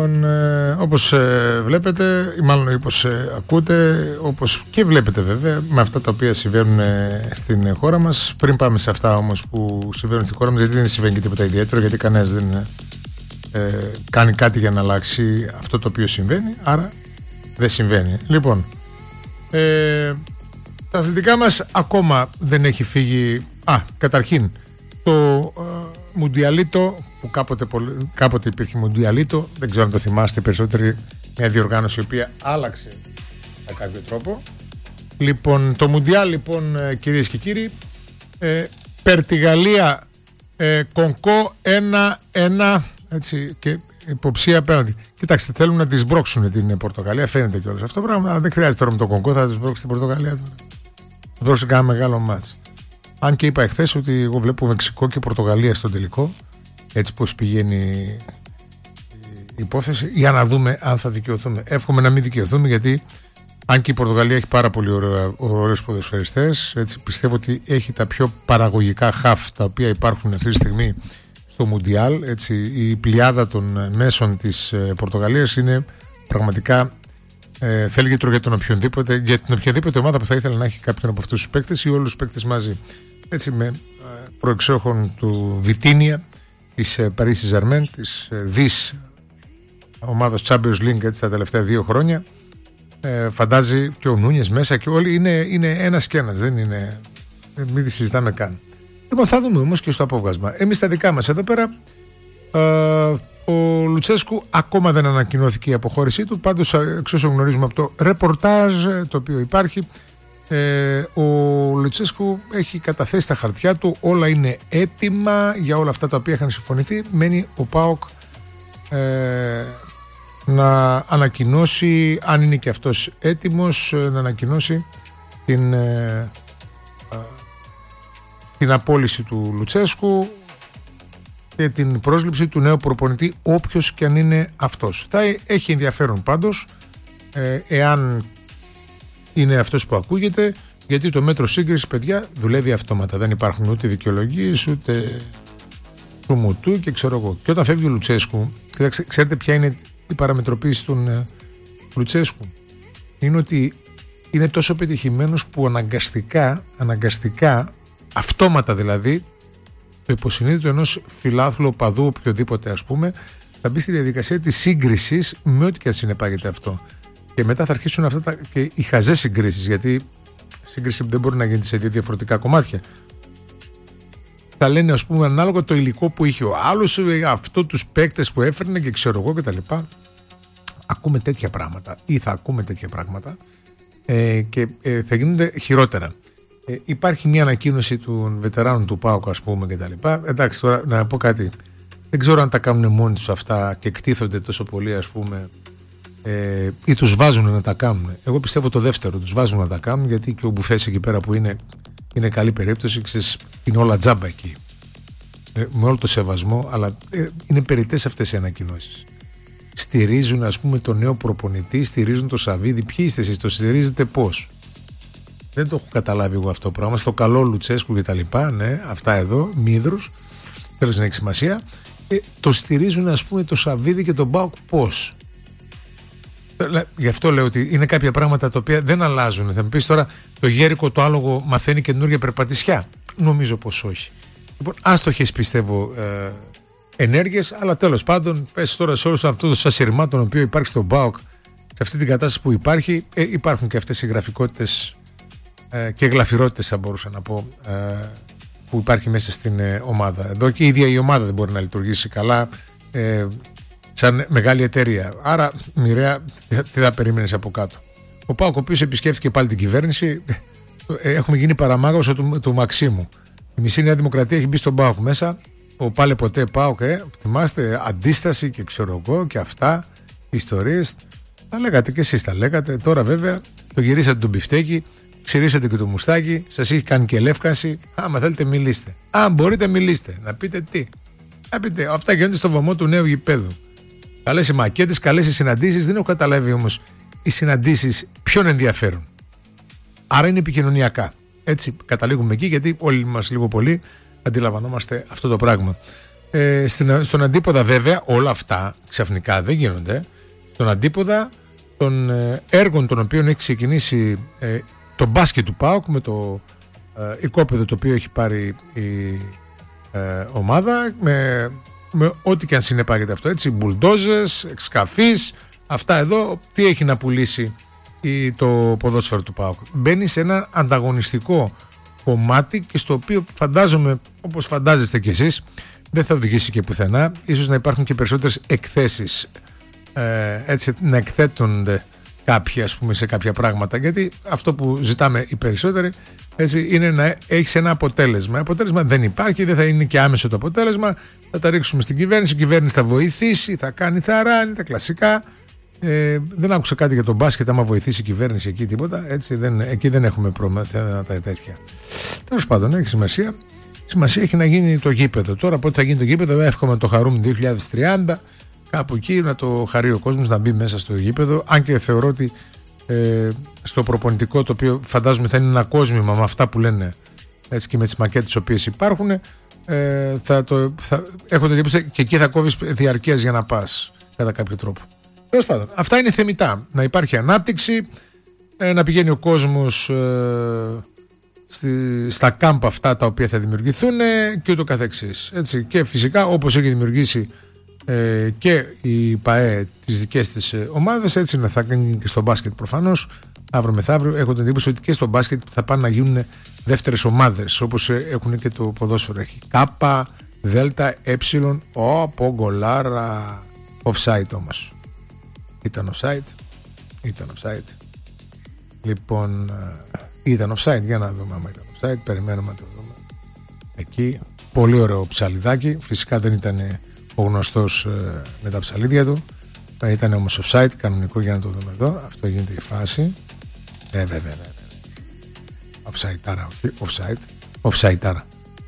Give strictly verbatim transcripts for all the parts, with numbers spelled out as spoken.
πάντων, ε, όπως ε, βλέπετε, ή μάλλον όπως ε, ακούτε, όπως και βλέπετε βέβαια, με αυτά τα οποία συμβαίνουν ε, στην χώρα μας. Πριν πάμε σε αυτά όμως που συμβαίνουν στην χώρα μας, γιατί δεν συμβαίνει και τίποτα ιδιαίτερο, γιατί κανένας δεν ε, κάνει κάτι για να αλλάξει αυτό το οποίο συμβαίνει, άρα δεν συμβαίνει. Λοιπόν, ε, τα αθλητικά μας ακόμα δεν έχει φύγει. Α, καταρχήν, το ε, Μουντιαλίτο, που κάποτε, κάποτε υπήρχε Μουντιαλίτο, δεν ξέρω αν το θυμάστε περισσότεροι, μια διοργάνωση η οποία άλλαξε με κάποιο τρόπο. Λοιπόν, το Μουντιάλ, λοιπόν, κυρίες και κύριοι, ε, Πορτογαλία, ε, Κονκό ένα ένα, έτσι, και υποψία απέναντι. Κοιτάξτε, θέλουν να τη σμπρώξουν την Πορτογαλία, φαίνεται κιόλας αυτό το πράγμα, αλλά δεν χρειάζεται τώρα με τον Κονκό, θα τη σμπρώξει την Πορτογαλία τώρα. Θα δώσει κανένα μεγάλο μάτς. Αν και είπα εχθές ότι εγώ βλέπω Μεξικό και Πορτογαλία στον τελικό, έτσι πως πηγαίνει η υπόθεση, για να δούμε αν θα δικαιωθούμε. Εύχομαι να μην δικαιωθούμε, γιατί αν και η Πορτογαλία έχει πάρα πολύ ωραίους ποδοσφαιριστές, έτσι πιστεύω ότι έχει τα πιο παραγωγικά χαφ τα οποία υπάρχουν αυτή τη στιγμή στο Μουντιάλ. Έτσι, η πλειάδα των μέσων της Πορτογαλίας είναι πραγματικά ε, θέλει γετρό για τον οποιονδήποτε, για την οποιαδήποτε ομάδα που θα ήθελε να έχει κάποιον από αυτούς τους παίκτες ή όλους τους παίκτες μαζί. Έτσι, με προεξόχων του Βιτίνια, της Paris Saint-Germain, της δις ομάδας Champions League, έτσι, τα τελευταία δύο χρόνια. Ε, φαντάζει και ο Νούνιες μέσα και όλοι είναι, είναι ένας και ένας, δεν είναι, μην τη συζητάμε καν. Λοιπόν, θα δούμε όμως και στο απόβγασμα. Εμείς τα δικά μας εδώ πέρα, ε, ο Λουτσέσκου ακόμα δεν ανακοινώθηκε η αποχώρησή του, πάντως εξ όσων γνωρίζουμε από το ρεπορτάζ το οποίο υπάρχει, Ε, ο Λουτσέσκου έχει καταθέσει τα χαρτιά του, όλα είναι έτοιμα για όλα αυτά τα οποία είχαν συμφωνηθεί. Μένει ο ΠΑΟΚ ε, να ανακοινώσει, αν είναι και αυτός έτοιμος, να ανακοινώσει την, ε, ε, την απόλυση του Λουτσέσκου και την πρόσληψη του νέου προπονητή, όποιος και αν είναι αυτός. Θα έχει ενδιαφέρον πάντως ε, εάν είναι αυτός που ακούγεται, γιατί το μέτρο σύγκρισης, παιδιά, δουλεύει αυτόματα. Δεν υπάρχουν ούτε δικαιολογίες, ούτε του μουτού και ξέρω εγώ. Και όταν φεύγει ο Λουτσέσκου, ξέρετε ποια είναι η παραμετροποίηση του ε, Λουτσέσκου? Είναι ότι είναι τόσο πετυχημένος που αναγκαστικά, αναγκαστικά, αυτόματα δηλαδή, το υποσυνείδητο ενός φιλάθλου οπαδού, οποιοδήποτε ας πούμε, θα μπει στη διαδικασία της σύγκρισης με ό,τι και αν συνεπάγεται αυτό. Και μετά θα αρχίσουν αυτά τα, και οι χαζές συγκρίσεις, γιατί σύγκριση δεν μπορεί να γίνει σε δύο διαφορετικά κομμάτια. Θα λένε, ας πούμε, ανάλογα το υλικό που είχε ο άλλος, αυτό τους παίκτες που έφερνε και ξέρω εγώ κτλ. Ακούμε τέτοια πράγματα ή θα ακούμε τέτοια πράγματα ε, και ε, θα γίνονται χειρότερα. Ε, υπάρχει μια ανακοίνωση των βετεράνων του ΠΑΟΚ, ας πούμε, κτλ. Εντάξει, τώρα να πω κάτι. Δεν ξέρω αν τα κάνουν μόνοι τους αυτά και εκτίθονται τόσο πολύ, ας πούμε, Ε, ή τους βάζουν να τα κάνουν. Εγώ πιστεύω το δεύτερο, τους βάζουν να τα κάνουν, γιατί και ο Μπουφές εκεί πέρα που είναι, είναι καλή περίπτωση, ξέρεις, είναι όλα τζάμπα εκεί, ε, με όλο το σεβασμό, αλλά ε, είναι περιττές αυτές οι ανακοινώσεις. Στηρίζουν, ας πούμε, τον νέο προπονητή, στηρίζουν το Σαββίδι. Ποιοι είστε εσείς, το στηρίζετε πώς? Δεν το έχω καταλάβει εγώ αυτό το πράγμα. Στο καλό Λουτσέσκου και τα λοιπά, ναι, αυτά εδώ, μύδρους, τέλος να έχει σημασία. Ε, το στηρίζουν, ας πούμε, το Σαββίδι και τον ΠΑΟΚ πώς? Γι' αυτό λέω ότι είναι κάποια πράγματα τα οποία δεν αλλάζουν. Θα μου πεις τώρα, το γέρικο το άλογο μαθαίνει καινούργια περπατησιά? Νομίζω πως όχι. Λοιπόν, άστοχες πιστεύω ε, ενέργειες, αλλά τέλος πάντων, πες τώρα σε όλους αυτούς τους ασυρμάτων ο οποίο υπάρχει στον ΠΑΟΚ, σε αυτή την κατάσταση που υπάρχει, ε, υπάρχουν και αυτές οι γραφικότητες ε, και γλαφυρότητες, θα μπορούσα να πω, ε, που υπάρχει μέσα στην ε, ομάδα. Εδώ και η ίδια η ομάδα δεν μπορεί να λειτουργήσει καλά. Ε, σαν μεγάλη εταιρεία. Άρα, μοιραία, τι θα περίμενες από κάτω? Ο ΠΑΟΚ, ο οποίος επισκέφθηκε πάλι την κυβέρνηση, έχουμε γίνει παραμάγος του, του Μαξίμου. Η μισή Νέα Δημοκρατία έχει μπει στον ΠΑΟΚ μέσα. Ο πάλι ποτέ ΠΑΟΚ, ε, θυμάστε, αντίσταση και ξέρω εγώ και αυτά, ιστορίες. Τα λέγατε και εσείς, τα λέγατε. Τώρα βέβαια το γυρίσατε τον μπιφτέκι, ξυρίσατε και το μουστάκι, σας έχει κάνει και λεύκανση. Άμα θέλετε, μιλήστε. Αν μπορείτε, μιλήστε. Να πείτε τι. Να πείτε, αυτά γίνονται στο βωμό του νέου γηπέδου. Καλές οι μακέτες, καλές οι συναντήσεις. Δεν έχω καταλάβει όμως οι συναντήσεις ποιον ενδιαφέρουν. Άρα είναι επικοινωνιακά. Έτσι καταλήγουμε εκεί, γιατί όλοι μας λίγο πολύ αντιλαμβανόμαστε αυτό το πράγμα. Ε, στην, στον αντίποδα βέβαια όλα αυτά ξαφνικά δεν γίνονται. Στον αντίποδα των ε, έργων των οποίων έχει ξεκινήσει ε, το μπάσκετ του ΠΑΟΚ με το ε, οικόπεδο το οποίο έχει πάρει η ε, ομάδα, με, με ό,τι και αν συνεπάγεται αυτό, έτσι, μπουλντόζες, εξκαφείς, αυτά εδώ, τι έχει να πουλήσει η, το ποδόσφαιρο του ΠΑΟΚ. Μπαίνει σε ένα ανταγωνιστικό κομμάτι και στο οποίο φαντάζομαι, όπως φαντάζεστε κι εσείς, δεν θα οδηγήσει και πουθενά. Ίσως να υπάρχουν και περισσότερες εκθέσεις, ε, έτσι, να εκθέτονται κάποιοι, ας πούμε, σε κάποια πράγματα, γιατί αυτό που ζητάμε οι περισσότεροι, έτσι, είναι να έχεις ένα αποτέλεσμα. Αποτέλεσμα δεν υπάρχει, δεν θα είναι και άμεσο το αποτέλεσμα. Θα τα ρίξουμε στην κυβέρνηση, η κυβέρνηση θα βοηθήσει, θα κάνει, θα ράνει, τα κλασικά. Ε, δεν άκουσα κάτι για τον μπάσκετ, άμα βοηθήσει η κυβέρνηση εκεί τίποτα, έτσι, δεν, εκεί δεν έχουμε πρόβλημα τέτοια. Τέλος πάντων, έχει σημασία. Σημασία έχει να γίνει το γήπεδο. Τώρα πότε θα γίνει το γήπεδο, εύχομαι το χαρούμε δύο χιλιάδες τριάντα, κάπου εκεί να το χαρεί ο κόσμος να μπει μέσα στο γήπεδο. Αν και θεωρώ ότι ε, στο προπονητικό, το οποίο φαντάζομαι θα είναι ένα κόσμημα με αυτά που λένε, έτσι, και με τις μακέτες τις οποίες υπάρχουν, ε, θα το, θα, έχω το εντύπωση και εκεί θα κόβεις διαρκείας για να πας κατά κάποιο τρόπο. Τέλος πάντων, αυτά είναι θεμιτά. Να υπάρχει ανάπτυξη, ε, να πηγαίνει ο κόσμος ε, στη, στα κάμπ αυτά τα οποία θα δημιουργηθούν ε, και ούτω καθεξής. Έτσι. Και φυσικά, όπως έχει δημιουργήσει ε, και η ΠΑΕ τις δικές της ε, ομάδες, έτσι να θα κάνει και στο μπάσκετ προφανώς. Αύριο μεθαύριο έχω την εντύπωση ότι και στο μπάσκετ θα πάνε να γίνουν δεύτερες ομάδες, όπως ε, έχουν και το ποδόσφαιρο. Έχει κάπα, δέλτα, έψιλον, όπο, γκολάρα, offside όμως. Ήταν offside, ήταν offside. Λοιπόν, ήταν offside, για να δούμε άμα ήταν offside, περιμένουμε να το δούμε. Εκεί, πολύ ωραίο ψαλιδάκι, φυσικά δεν ήταν ο γνωστός ε, με τα ψαλίδια του, ε, ήταν όμως offside, κανονικό, για να το δούμε εδώ, αυτό γίνεται η φάση. Ε, βέβαια, βέβαια. Offside-άρα, όχι, offside, offside-άρα.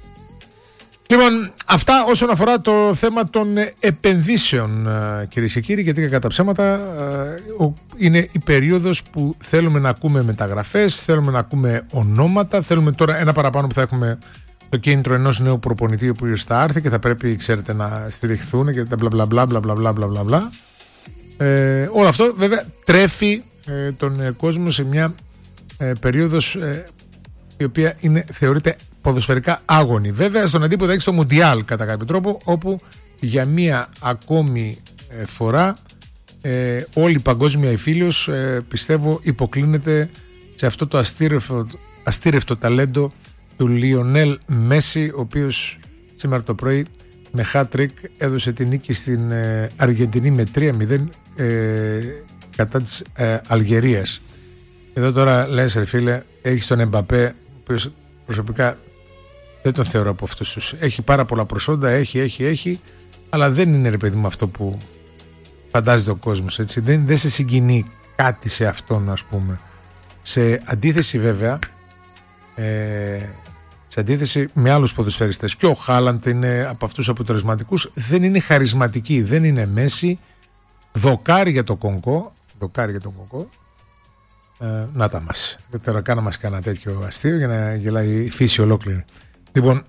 Λοιπόν, αυτά όσον αφορά το θέμα των επενδύσεων, κυρίες και κύριοι, γιατί κατά ψέματα είναι η περίοδος που θέλουμε να ακούμε μεταγραφές, θέλουμε να ακούμε ονόματα, θέλουμε τώρα ένα παραπάνω που θα έχουμε το κίνητρο ενός νέου προπονητή που θα έρθει και θα πρέπει, ξέρετε, να στηριχθούν και τα μπλα μπλα μπλα μπλα μπλα μπλα μπλα μπλα. Ε, όλο αυτό βέβαια τρέφει ε, τον ε, κόσμο σε μια ε, περίοδος ε, η οποία είναι, θεωρείται ποδοσφαιρικά άγωνη. Βέβαια, στον αντίποδα έχει το Μουντιάλ κατά κάποιο τρόπο, όπου για μία ακόμη ε, φορά ε, όλη η παγκόσμια υφήλιος ε, πιστεύω υποκλίνεται σε αυτό το αστήρευτο, αστήρευτο ταλέντο του Λιονέλ Μέση, ο οποίος σήμερα το πρωί με hat-trick έδωσε τη νίκη στην ε, Αργεντινή με τρία μηδέν ε, κατά της ε, Αλγερίας. Εδώ τώρα λες, ρε φίλε, έχεις τον Εμπαπέ, ο οποίος προσωπικά δεν τον θεωρώ από αυτούς τους. Έχει πάρα πολλά προσόντα, έχει, έχει, έχει, αλλά δεν είναι, ρε παιδί μου, αυτό που φαντάζεται ο κόσμος, έτσι. Δεν, δεν σε συγκινεί κάτι σε αυτόν, ας πούμε. Σε αντίθεση βέβαια, ε, σε αντίθεση με άλλους ποδοσφαιριστές, και ο Χάλαντ είναι από αυτούς τους αποτελεσματικούς, δεν είναι χαρισματική, δεν είναι Μέση, δοκάρει για το Κονκό, δοκάρει για τον Κονκό. Ε, να τα μας. Τώρα κάνα μας κάνα τέτοιο αστείο για να γελάει η φύση ολόκληρη. Λοιπόν,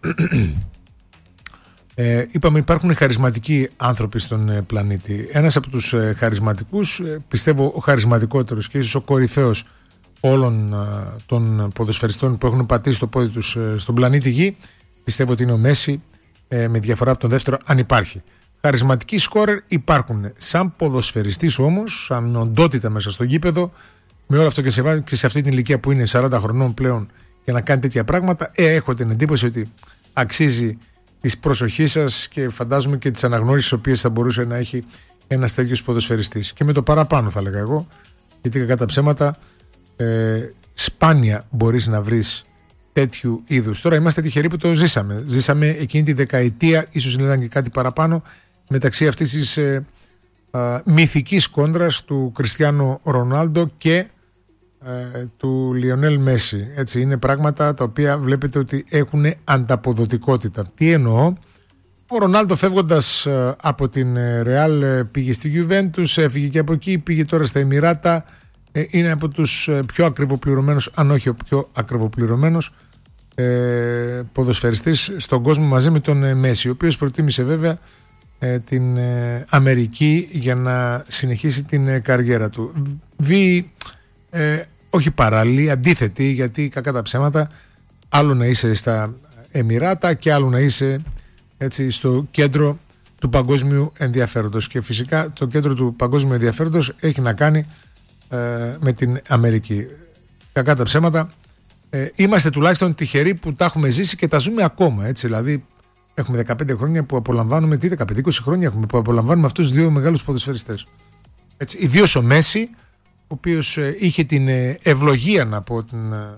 ε, είπαμε υπάρχουν χαρισματικοί άνθρωποι στον ε, πλανήτη. Ένας από τους ε, χαρισματικούς, ε, πιστεύω ο χαρισματικότερος και ίσως ο κορυφαίος όλων ε, των ποδοσφαιριστών που έχουν πατήσει το πόδι τους ε, στον πλανήτη Γη, πιστεύω ότι είναι ο Μέση, ε, με διαφορά από τον δεύτερο, αν υπάρχει. Χαρισματικοί σκόρερ υπάρχουν. Σαν ποδοσφαιριστής όμως, σαν οντότητα μέσα στο γήπεδο, με όλο αυτό και σε, και σε αυτή την ηλικία που είναι σαράντα χρονών πλέον, για να κάνει τέτοια πράγματα, ε, έχω την εντύπωση ότι αξίζει της προσοχής σας και φαντάζομαι και τις αναγνώρισης τις οποίες θα μπορούσε να έχει ένας τέτοιος ποδοσφαιριστής. Και με το παραπάνω θα λέγα εγώ, γιατί κατά ψέματα ε, σπάνια μπορείς να βρεις τέτοιου είδους. Τώρα είμαστε τυχεροί που το ζήσαμε. Ζήσαμε εκείνη τη δεκαετία, ίσως ήταν και κάτι παραπάνω, μεταξύ αυτής της ε, ε, μυθικής κόντρας του Κριστιάνο Ρονάλντο και ε, του Λιονέλ Μέση. Έτσι, είναι πράγματα τα οποία βλέπετε ότι έχουν ανταποδοτικότητα. Τι εννοώ? Ο Ρονάλντο φεύγοντας ε, από την Ρεάλ ε, πήγε στη Γιουβέντους, έφυγε και από εκεί, πήγε τώρα στα Εμιράτα, ε, είναι από τους ε, πιο ακριβοπληρωμένους, αν όχι ο πιο ακριβοπληρωμένος ε, ποδοσφαιριστής στον κόσμο μαζί με τον ε, Μέση, ο οποίος προτίμησε βέβαια ε, την ε, Αμερική για να συνεχίσει την ε, καριέρα του. Βή, ε, όχι παράλληλη, αντίθετη, γιατί κακά τα ψέματα, άλλο να είσαι στα Εμιράτα και άλλο να είσαι έτσι, στο κέντρο του παγκόσμιου ενδιαφέροντος, και φυσικά το κέντρο του παγκόσμιου ενδιαφέροντος έχει να κάνει ε, με την Αμερική. Κακά τα ψέματα, ε, είμαστε τουλάχιστον τυχεροί που τα έχουμε ζήσει και τα ζούμε ακόμα, έτσι, δηλαδή έχουμε δεκαπέντε χρόνια που απολαμβάνουμε, τι δεκαπέντε είκοσι χρόνια έχουμε που απολαμβάνουμε αυτούς τους δύο μεγάλους ποδοσφαιριστές, έτσι, ιδίως ο Μέση, ο οποίος ε, είχε την ε, ευλογία, να πω την ε,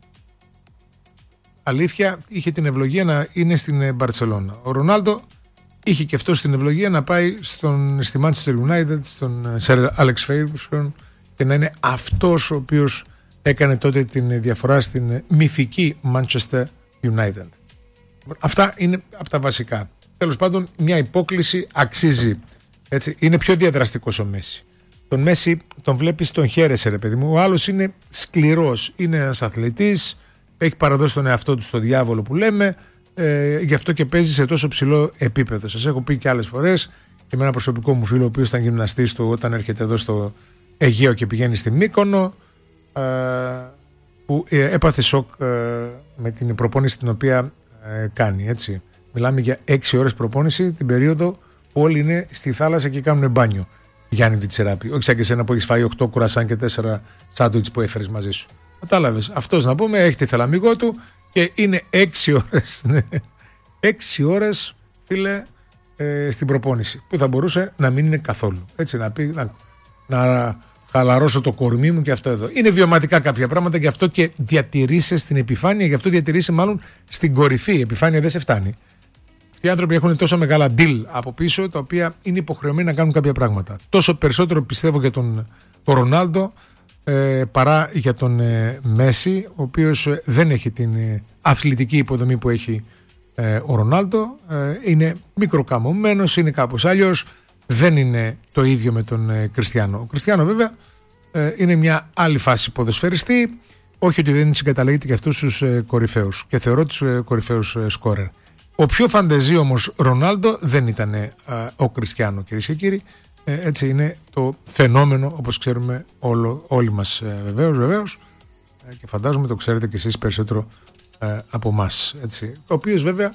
αλήθεια, είχε την ευλογία να είναι στην Μπαρτσελώνα. Ο Ρονάλντο είχε και αυτό την ευλογία να πάει στον, στη Manchester United, στον Sir Alex Ferguson, και να είναι αυτός ο οποίος έκανε τότε την διαφορά στην μυθική Manchester United. Αυτά είναι από τα βασικά. Τέλος πάντων, μια υπόκληση αξίζει. Έτσι, είναι πιο διαδραστικός ο Μέση. Τον Μέση τον βλέπεις, τον χαίρεσαι, ρε παιδί μου. Ο άλλος είναι σκληρός, είναι ένας αθλητής, έχει παραδώσει τον εαυτό του στο διάβολο που λέμε, ε, γι' αυτό και παίζει σε τόσο ψηλό επίπεδο. Σας έχω πει και άλλες φορές, και με ένα προσωπικό μου φίλο, ο οποίος ήταν γυμναστής του, όταν έρχεται εδώ στο Αιγαίο και πηγαίνει στη Μύκονο, ε, που ε, έπαθε σοκ ε, με την προπόνηση την οποία ε, κάνει. Έτσι. Μιλάμε για έξι ώρες προπόνηση την περίοδο που όλοι είναι στη θάλασσα και κάνουν μπάνιο. Γιάννη Διτσεράπη, όχι σαν και εσένα που έχεις φάει οκτώ κουρασάν και τέσσερα σάντουιτς που έφερες μαζί σου. Κατάλαβες. Αυτός, να πούμε, έχει τη θελαμίγό του και είναι έξι ώρες. έξι ώρες, φίλε, ε, στην προπόνηση. Που θα μπορούσε να μην είναι καθόλου. Έτσι, να πει, να, να χαλαρώσω το κορμί μου και αυτό εδώ. Είναι βιωματικά κάποια πράγματα, γι' αυτό και διατηρείσαι στην επιφάνεια, γι' αυτό διατηρείσαι μάλλον στην κορυφή. Η επιφάνεια δεν σε φτάνει. Αυτοί οι άνθρωποι έχουν τόσο μεγάλα deal από πίσω, τα οποία είναι υποχρεωμένοι να κάνουν κάποια πράγματα. Τόσο περισσότερο πιστεύω για τον Ρονάλντο ε, παρά για τον ε, Μέση, ο οποίος ε, δεν έχει την ε, αθλητική υποδομή που έχει ε, ο Ρονάλντο. Ε, είναι μικροκαμωμένος, είναι κάπως άλλος, δεν είναι το ίδιο με τον ε, Κριστιάνο. Ο Κριστιάνο βέβαια ε, είναι μια άλλη φάση ποδοσφαιριστή, όχι ότι δεν συγκαταλέγεται και αυτούς τους ε, κορυφαίους, και θεωρώ τους ε, κορυφαίους ε, σκόρερ. Ο πιο φαντεζή όμως Ρονάλντο δεν ήταν ε, ο Κριστιάνο, κυρίες και κύριοι. Ε, έτσι είναι το φαινόμενο, όπως ξέρουμε όλο, όλοι μας, ε, βεβαίως, βεβαίως, ε, και φαντάζομαι το ξέρετε και εσείς περισσότερο ε, από εμάς. Ο οποίος βέβαια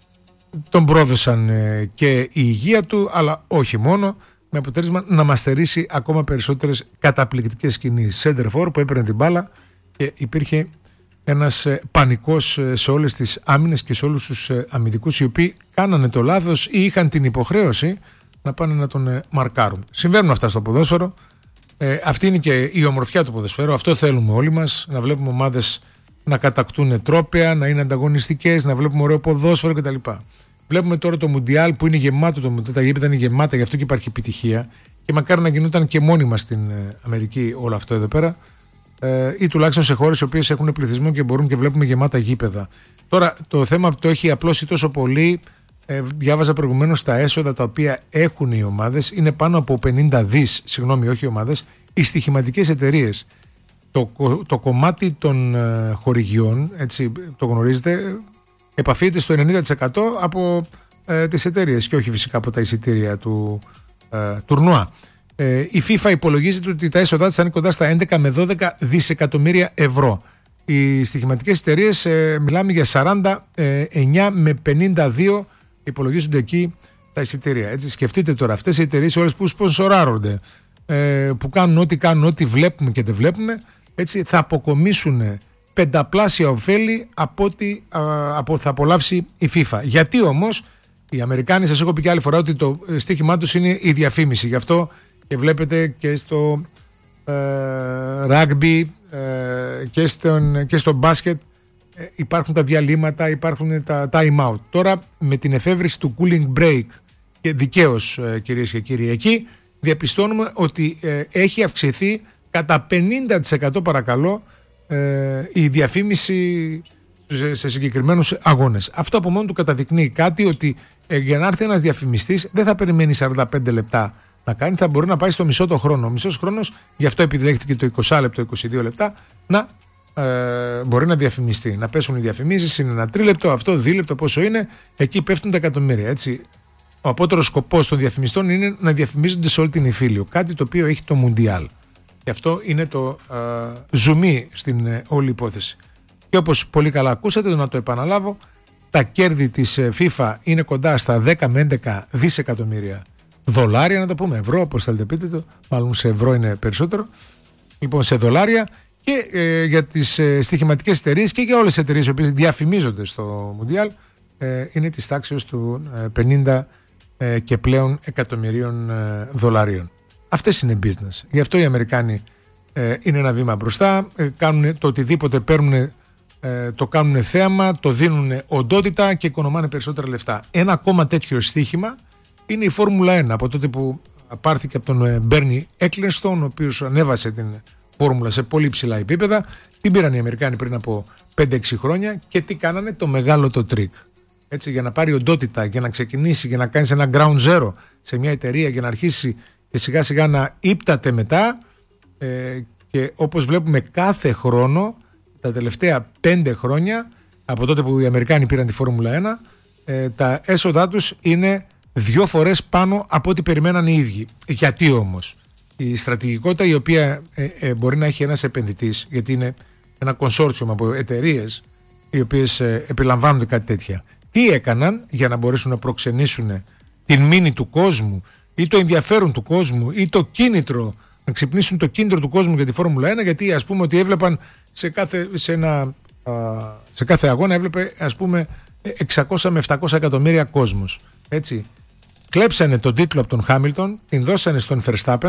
τον πρόδωσαν ε, και η υγεία του, αλλά όχι μόνο, με αποτέλεσμα να μας στερήσει ακόμα περισσότερες καταπληκτικές κινήσεις. Σέντερφορ που έπαιρνε την μπάλα και υπήρχε ένας ε, πανικός ε, σε όλες τις άμυνες και σε όλους τους ε, αμυντικούς, οι οποίοι κάνανε το λάθος ή είχαν την υποχρέωση να πάνε να τον ε, μαρκάρουν. Συμβαίνουν αυτά στο ποδόσφαιρο. Ε, αυτή είναι και η ομορφιά του ποδοσφαίρου. Αυτό θέλουμε όλοι μας, να βλέπουμε ομάδες να κατακτούν τρόπαια, να είναι ανταγωνιστικές, να βλέπουμε ωραίο ποδόσφαιρο κτλ. Βλέπουμε τώρα το Μουντιάλ που είναι γεμάτο, το, τα γήπεδα είναι γεμάτα, γι' αυτό και υπάρχει επιτυχία. Και μακάρι να γινόταν και μόνιμα στην ε, Αμερική όλο αυτό εδώ πέρα. Ε, ή τουλάχιστον σε χώρες οι οποίες έχουν πληθυσμό και μπορούν και βλέπουμε γεμάτα γήπεδα. Τώρα το θέμα που το έχει απλώσει τόσο πολύ, ε, διάβαζα προηγουμένως τα έσοδα τα οποία έχουν οι ομάδες, είναι πάνω από πενήντα δις, συγγνώμη, όχι οι ομάδες, οι στοιχηματικές εταιρείες. Το, το κομμάτι των ε, χορηγιών, έτσι το γνωρίζετε, επαφείται στο ενενήντα τοις εκατό από ε, τις εταιρείες και όχι φυσικά από τα εισιτήρια του ε, τουρνουά. Ε, η FIFA υπολογίζεται ότι τα έσοδά της θα είναι κοντά στα έντεκα με δώδεκα δισεκατομμύρια ευρώ. Οι στοιχηματικές εταιρείες ε, μιλάμε για σαράντα εννιά με πενήντα δύο, υπολογίζονται εκεί τα εισιτήρια. Έτσι, σκεφτείτε τώρα αυτές οι εταιρείες όλες που σπονσοράρονται, ε, που κάνουν ό,τι κάνουν, ό,τι βλέπουμε και δεν βλέπουμε, έτσι, θα αποκομίσουν πενταπλάσια ωφέλη από ό,τι από, θα απολαύσει η FIFA. Γιατί όμως οι Αμερικάνοι, σας έχω πει και άλλη φορά, ότι το στοίχημά τους είναι η διαφήμιση. Γι' αυτό και βλέπετε και στο ε, rugby ε, και, στον, και στο μπάσκετ ε, υπάρχουν τα διαλύματα, υπάρχουν τα time out. Τώρα με την εφεύρεση του cooling break, και δικαίως ε, κυρίες και κύριοι, εκεί διαπιστώνουμε ότι ε, έχει αυξηθεί κατά πενήντα τοις εκατό παρακαλώ ε, η διαφήμιση σε, σε συγκεκριμένους αγώνες. Αυτό από μόνο του καταδεικνύει κάτι, ότι ε, για να έρθει ένας διαφημιστής δεν θα περιμένει σαράντα πέντε λεπτά να κάνει, θα μπορεί να πάει στο μισό το χρόνο. Ο μισός χρόνος, γι' αυτό επιδέχτηκε το είκοσι λεπτό, είκοσι δύο λεπτά, να ε, μπορεί να διαφημιστεί. Να πέσουν οι διαφημίσεις, είναι ένα τρίλεπτο, αυτό δίλεπτο, πόσο είναι, εκεί πέφτουν τα εκατομμύρια. Έτσι. Ο απότερος σκοπός των διαφημιστών είναι να διαφημίζονται σε όλη την Ιφίλιο. Κάτι το οποίο έχει το Μουντιάλ. Και αυτό είναι το ε, ζουμί στην ε, όλη υπόθεση. Και όπως πολύ καλά ακούσατε, να το επαναλάβω, τα κέρδη της FIFA είναι κοντά στα δέκα με έντεκα δισεκατομμύρια δολάρια, να το πούμε, ευρώ, όπως θέλετε πείτε το, μάλλον σε ευρώ είναι περισσότερο, λοιπόν σε δολάρια, και ε, για τις ε, στοιχηματικές εταιρείες και για όλες τις εταιρείες οι οποίες διαφημίζονται στο Μουντιάλ ε, είναι της τάξης του ε, πενήντα ε, και πλέον εκατομμυρίων ε, δολαρίων. Αυτές είναι business. Γι' αυτό οι Αμερικάνοι ε, είναι ένα βήμα μπροστά, ε, κάνουν το οτιδήποτε παίρνουν, ε, το κάνουν θέαμα, το δίνουν οντότητα και οικονομάνε περισσότερα λεφτά. Ένα ακόμα τέτοιο στοίχημα είναι η Φόρμουλα ένα, από τότε που πάρθηκε από τον Μπέρνι Έκλινστον, ο οποίος ανέβασε την Φόρμουλα σε πολύ ψηλά επίπεδα. Την πήραν οι Αμερικάνοι πριν από πέντε έξι χρόνια και τι κάνανε? Το μεγάλο το τρίκ. Έτσι, για να πάρει οντότητα, για να ξεκινήσει, για να κάνεις ένα ground zero σε μια εταιρεία, για να αρχίσει και σιγά σιγά να ύπταται μετά, ε, και όπως βλέπουμε κάθε χρόνο τα τελευταία πέντε χρόνια από τότε που οι Αμερικάνοι πήραν τη Φόρμουλα ένα, ε, τα έσοδά τους είναι δύο φορές πάνω από ό,τι περιμέναν οι ίδιοι. Γιατί όμως? Η στρατηγικότητα η οποία ε, ε, μπορεί να έχει ένας επενδυτής, γιατί είναι ένα κονσόρτσιουμ από εταιρείες οι οποίες ε, επιλαμβάνονται κάτι τέτοια, τι έκαναν για να μπορέσουν να προξενήσουν την μήνυ του κόσμου ή το ενδιαφέρον του κόσμου ή το κίνητρο, να ξυπνήσουν το κίνητρο του κόσμου για τη Φόρμουλα ένα, γιατί ας πούμε ότι έβλεπαν σε κάθε, σε ένα, α, σε κάθε αγώνα έβλεπε ας πούμε εξακόσια με επτακόσια εκατομμύρια κόσμος. Έτσι. Κλέψανε τον τίτλο από τον Χάμιλτον, την δώσανε στον Verstappen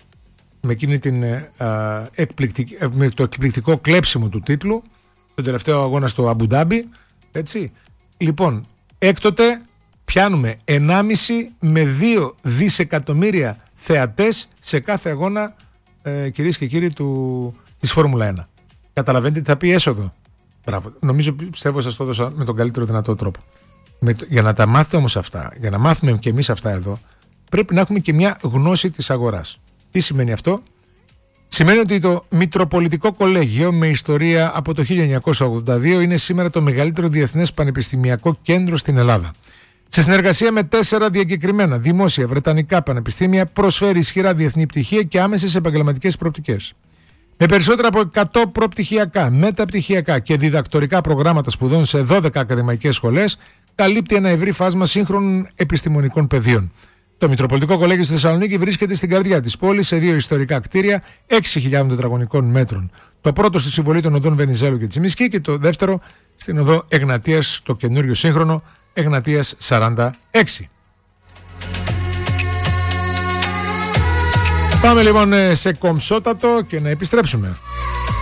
με, εκείνη την, α, εκπληκτική, με το εκπληκτικό κλέψιμο του τίτλου τον τελευταίο αγώνα στο Αμπουντάμπι. Έτσι. Λοιπόν, έκτοτε πιάνουμε ενάμιση με δύο δισεκατομμύρια θεατές σε κάθε αγώνα, ε, κυρίες και κύριοι, του, της Φόρμουλα ένα. Καταλαβαίνετε τι θα πει έσοδο? Μπράβο. Νομίζω, πιστεύω, σας το έδωσα με τον καλύτερο δυνατό τρόπο. Με το, για να τα μάθετε όμως αυτά, για να μάθουμε και εμείς αυτά εδώ, πρέπει να έχουμε και μια γνώση της αγοράς. Τι σημαίνει αυτό? Σημαίνει ότι το Μητροπολιτικό Κολέγιο, με ιστορία από το χίλια εννιακόσια ογδόντα δύο, είναι σήμερα το μεγαλύτερο διεθνές πανεπιστημιακό κέντρο στην Ελλάδα. Σε συνεργασία με τέσσερα διακεκριμένα δημόσια βρετανικά πανεπιστήμια, προσφέρει ισχυρά διεθνή πτυχία και άμεσες επαγγελματικές προοπτικές. Με περισσότερα από εκατό προπτυχιακά, μεταπτυχιακά και διδακτορικά προγράμματα σπουδών σε δώδεκα ακαδημαϊκές σχολές, καλύπτει ένα ευρύ φάσμα σύγχρονων επιστημονικών πεδίων. Το Μητροπολιτικό Κολέγιο στη Θεσσαλονίκη βρίσκεται στην καρδιά της πόλης, σε δύο ιστορικά κτίρια έξι χιλιάδων τετραγωνικών μέτρων. Το πρώτο στη συμβολή των οδών Βενιζέλου και Τσιμισκή και το δεύτερο στην οδό Εγνατίας, το καινούριο σύγχρονο Εγνατίας σαράντα έξι. Πάμε λοιπόν σε κομψότατο και να επιστρέψουμε.